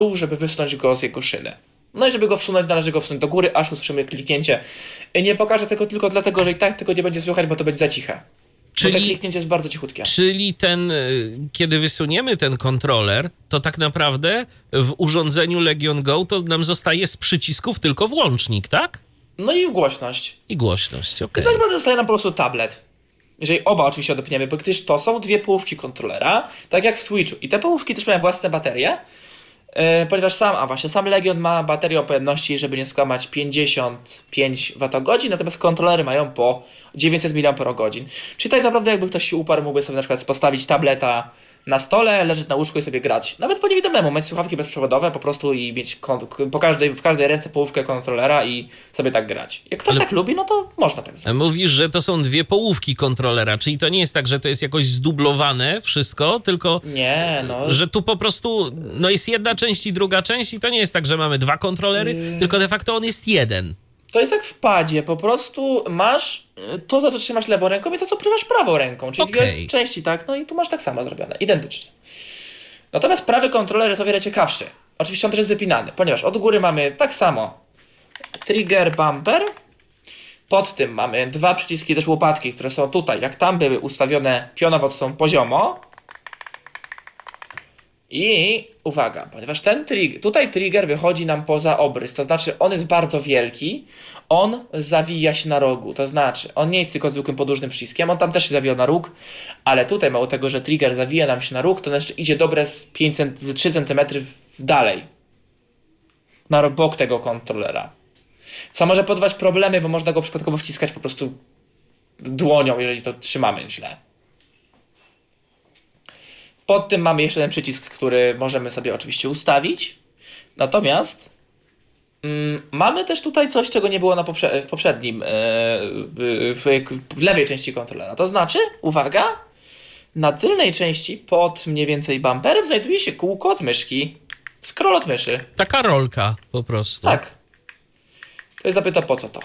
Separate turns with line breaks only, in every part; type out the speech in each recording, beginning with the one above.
dół, żeby wysunąć go z jego szyny. No i żeby go wsunąć, należy go wsunąć do góry, aż usłyszymy kliknięcie. Nie pokażę tego tylko dlatego, że i tak tego nie będzie słychać, bo to będzie za ciche. Bo to kliknięcie jest bardzo cichutkie.
Czyli kiedy wysuniemy ten kontroler, to tak naprawdę w urządzeniu Legion Go to nam zostaje z przycisków tylko włącznik, tak?
No i głośność.
I głośność, okej.
Tak naprawdę zostaje nam po prostu tablet. Jeżeli oba oczywiście odepniemy, bo gdyż to są dwie połówki kontrolera, tak jak w Switchu. I te połówki też mają własne baterie, ponieważ sam Legion ma baterię o pojemności, żeby nie skłamać, 55 Wh, natomiast kontrolery mają po 900 mAh. Czyli tak naprawdę jakby ktoś się uparł, mógłby sobie na przykład postawić tableta na stole, leżeć na łóżku i sobie grać. Nawet po niewidomemu, mieć słuchawki bezprzewodowe po prostu i mieć w każdej ręce połówkę kontrolera i sobie tak grać. Jak ktoś tak lubi, no to można tak zrobić.
Mówisz, że to są dwie połówki kontrolera, czyli to nie jest tak, że to jest jakoś zdublowane wszystko, tylko
nie, no.
Że tu po prostu jest jedna część i druga część i to nie jest tak, że mamy dwa kontrolery, tylko de facto on jest jeden.
To jest jak w padzie, po prostu masz to, za co trzymasz lewą ręką i to, co prywasz prawą ręką, czyli dwie części, tak? No i tu masz tak samo zrobione, identycznie. Natomiast prawy kontroler jest o wiele ciekawszy. Oczywiście on też jest wypinany, ponieważ od góry mamy tak samo trigger, bumper, pod tym mamy dwa przyciski, też łopatki, które są tutaj, jak tam były ustawione pionowo, to są poziomo. I uwaga, ponieważ tutaj trigger wychodzi nam poza obrys, to znaczy on jest bardzo wielki, on zawija się na rogu, to znaczy on nie jest tylko zwykłym podłużnym przyciskiem, on tam też się zawija na róg, ale tutaj mało tego, że trigger zawija nam się na róg, to on jeszcze idzie dobre z 3 cm dalej, na bok tego kontrolera. Co może powodować problemy, bo można go przypadkowo wciskać po prostu dłonią, jeżeli to trzymamy źle. Pod tym mamy jeszcze ten przycisk, który możemy sobie oczywiście ustawić. Natomiast mamy też tutaj coś, czego nie było w poprzednim, w lewej części kontrolera. To znaczy, uwaga, na tylnej części pod mniej więcej bumperem znajduje się kółko od myszki. Scroll od myszy.
Taka rolka po prostu.
Tak. To jest zapyta, po co to?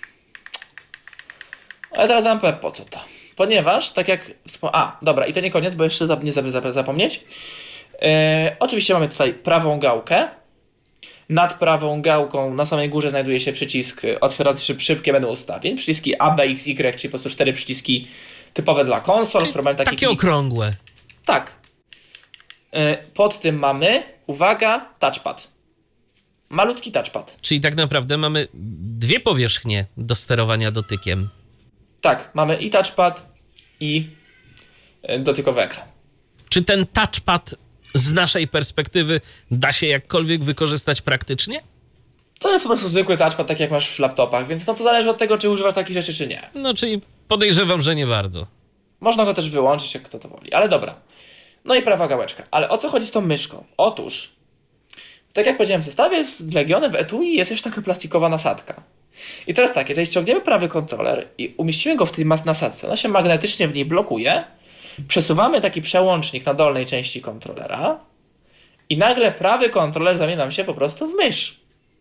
Ale teraz wam powiem, po co to. Ponieważ, tak jak... dobra, i to nie koniec, bo jeszcze nie zapomnieć. Oczywiście mamy tutaj prawą gałkę. Nad prawą gałką na samej górze znajduje się przycisk otwierający szybkie menu ustawień. Przyciski A, B, X, Y, czyli po prostu 4 przyciski typowe dla konsol, które mają
takie okrągłe.
Tak. Pod tym mamy, uwaga, touchpad. Malutki touchpad.
Czyli tak naprawdę mamy dwie powierzchnie do sterowania dotykiem.
Tak, mamy i touchpad, i dotykowy ekran.
Czy ten touchpad z naszej perspektywy da się jakkolwiek wykorzystać praktycznie?
To jest po prostu zwykły touchpad, tak jak masz w laptopach, więc to zależy od tego, czy używasz takich rzeczy, czy nie.
No, czyli podejrzewam, że nie bardzo.
Można go też wyłączyć, jak kto to woli, ale dobra. No i prawa gałeczka. Ale o co chodzi z tą myszką? Otóż, tak jak powiedziałem w zestawie z Legionem, w etui jest jeszcze taka plastikowa nasadka. I teraz tak, jeżeli ściągniemy prawy kontroler i umieścimy go w tej nasadce, ona się magnetycznie w niej blokuje, przesuwamy taki przełącznik na dolnej części kontrolera i nagle prawy kontroler zamienia się po prostu w mysz.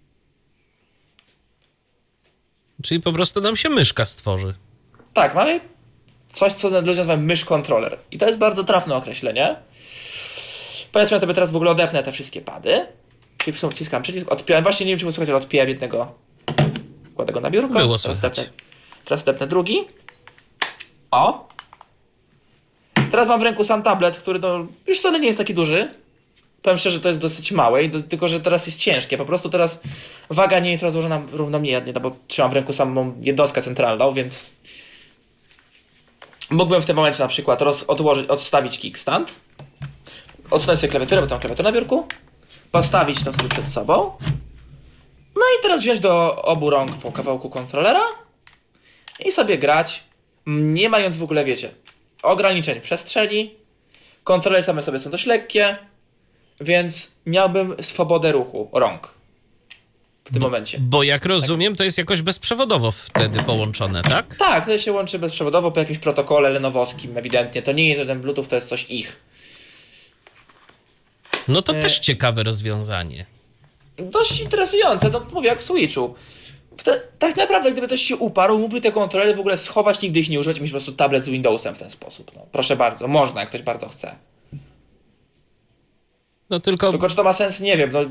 Czyli po prostu nam się myszka stworzy.
Tak, mamy coś, co ludzie nazywają mysz kontroler. I to jest bardzo trafne określenie. Powiedzmy sobie teraz w ogóle odepnę te wszystkie pady. Czyli wciskam przycisk, odpiąłem. Właśnie nie wiem, czy słuchać, ale odpiłem jednego. Kładę go na biurko.
Było słychać.
Teraz depnę drugi. O! Teraz mam w ręku sam tablet, który już wcale nie jest taki duży. Powiem szczerze, to jest dosyć małe, tylko że teraz jest ciężkie. Po prostu teraz waga nie jest rozłożona równomiernie, bo trzymam w ręku samą jednostkę centralną, więc mógłbym w tym momencie na przykład odstawić kickstand, odsunąć sobie klawiaturę, bo tam klawiaturę na biurku, postawić to sobie przed sobą, no i teraz wziąć do obu rąk po kawałku kontrolera i sobie grać, nie mając w ogóle, wiecie, ograniczeń przestrzeni. Kontrolery same sobie są dość lekkie, więc miałbym swobodę ruchu rąk w tym momencie.
Bo jak rozumiem, to jest jakoś bezprzewodowo wtedy połączone, tak?
Tak, to się łączy bezprzewodowo po jakimś protokole lenowowskim ewidentnie. To nie jest żaden Bluetooth, to jest coś ich.
No to też ciekawe rozwiązanie.
Dość interesujące, no mówię, jak w Switchu. Tak naprawdę, gdyby ktoś się uparł, mógłby te kontrolery w ogóle schować, nigdy ich nie używać, mieć po prostu tablet z Windowsem w ten sposób. No, proszę bardzo, można, jak ktoś bardzo chce.
No tylko
Tylko czy to ma sens, nie wiem. No,